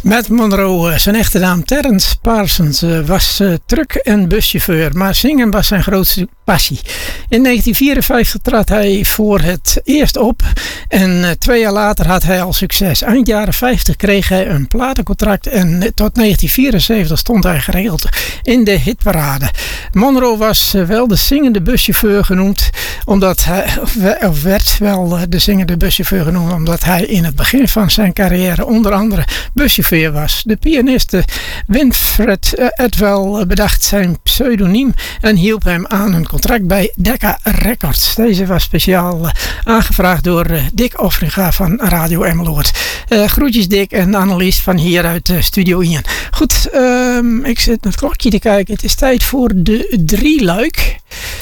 Matt Monro, zijn echte naam Terrence Parsons, was truck- en buschauffeur, maar zingen was zijn grootste passie. In 1954 trad hij voor het eerst op en 2 jaar later had hij al succes. Eind jaren 50 kreeg hij een platencontract en tot 1974 stond hij geregeld in de hitparade. Monro was wel de zingende buschauffeur genoemd, omdat hij, of werd wel de zingende buschauffeur genoemd, omdat hij in het begin van zijn carrière onder andere buschauffeur was. De pianiste Winfred Edwell bedacht zijn pseudoniem en hielp hem aan een contract bij Decca Records. Deze was speciaal aangevraagd door Dick Offringa van Radio Emmeloord. Groetjes Dick en Annelies van hier uit Studio Ian. Goed, ik zit naar het klokje te kijken. Het is tijd voor de 3-luik.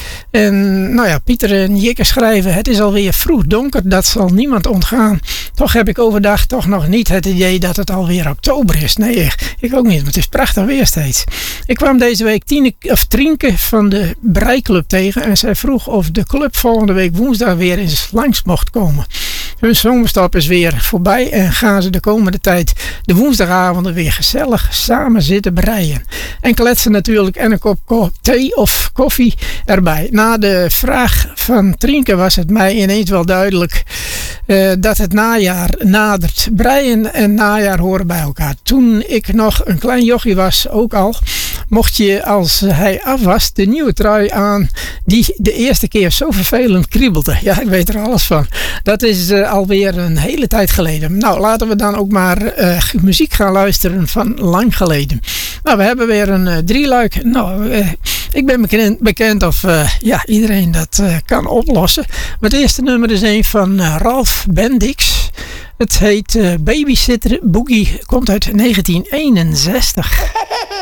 En nou ja, Pieter en Jikke schrijven: het is alweer vroeg donker, dat zal niemand ontgaan. Toch heb ik overdag toch nog niet het idee dat het alweer oktober is. Nee, ik ook niet, maar het is prachtig weer steeds. Ik kwam deze week Trienke van de Breiklub tegen en zij vroeg of de club volgende week woensdag weer eens langs mocht komen. Hun zomerstop is weer voorbij en gaan ze de komende tijd de woensdagavonden weer gezellig samen zitten breien. En kletsen natuurlijk en een kop thee of koffie erbij. Na de vraag van Trienke was het mij ineens wel duidelijk dat het najaar nadert. Breien en najaar horen bij elkaar. Toen ik nog een klein jochie was, ook al, mocht je als hij af was de nieuwe trui aan die de eerste keer zo vervelend kriebelde. Ja, ik weet er alles van. Dat is alweer een hele tijd geleden. Nou, laten we dan ook maar muziek gaan luisteren van lang geleden. Nou, we hebben weer een 3-luik. Nou, ik ben bekend of iedereen dat kan oplossen. Maar het eerste nummer is een van Ralph Bendix. Het heet Babysitter Boogie. Komt uit 1961.